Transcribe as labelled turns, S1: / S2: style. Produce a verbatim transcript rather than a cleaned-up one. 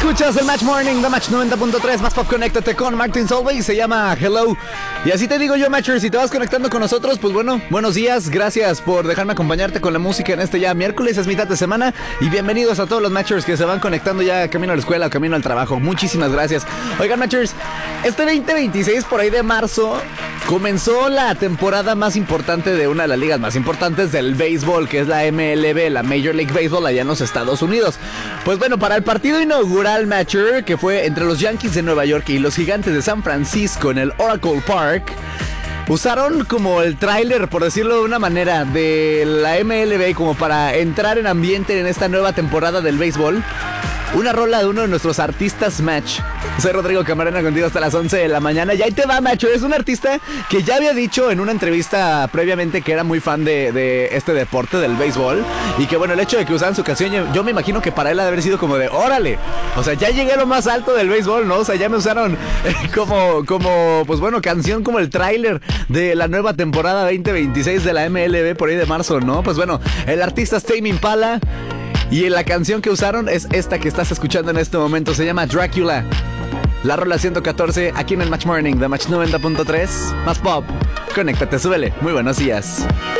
S1: Escuchas el Match Morning, The Match noventa punto tres, más pop, conéctate con Martin Solveig, se llama Hello. Y así te digo yo, Matchers, si te vas conectando con nosotros, pues bueno, buenos días, gracias por dejarme acompañarte con la música en este ya miércoles, es mitad de semana. Y bienvenidos a todos los Matchers que se van conectando ya camino a la escuela o camino al trabajo, muchísimas gracias. Oigan, Matchers, este veinte veintiséis por ahí de marzo comenzó la temporada más importante de una de las ligas más importantes del béisbol, que es la M L B, la Major League Baseball allá en los Estados Unidos. Pues bueno, para el partido inaugural, Matcher, que fue entre los Yankees de Nueva York y los Gigantes de San Francisco en el Oracle Park, usaron como el tráiler, por decirlo de una manera, de la M L B como para entrar en ambiente en esta nueva temporada del béisbol. Una rola de uno de nuestros artistas, Match. Soy Rodrigo Camarena, contigo hasta las once de la mañana. Y ahí te va, Match. Es un artista que ya había dicho en una entrevista previamente que era muy fan de, de este deporte, del béisbol. Y que bueno, el hecho de que usaran su canción, yo, yo me imagino que para él ha de haber sido como de, órale. O sea, ya llegué a lo más alto del béisbol, ¿no? O sea, ya me usaron eh, como, como, pues bueno, canción como el tráiler de la nueva temporada veinte veintiséis de la M L B por ahí de marzo, ¿no? Pues bueno, el artista es Tame Impala. Y la canción que usaron es esta que estás escuchando en este momento. Se llama Dracula. La rola ciento catorce aquí en el Match Morning de Match noventa punto tres. Más pop. Conéctate, súbele. Muy buenos días.